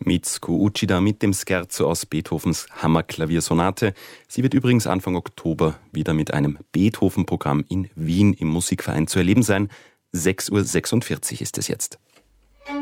Mitsuko Uchida mit dem Scherzo aus Beethovens Hammerklaviersonate. Sie wird übrigens Anfang Oktober wieder mit einem Beethoven-Programm in Wien im Musikverein zu erleben sein. 6:46 Uhr ist es jetzt.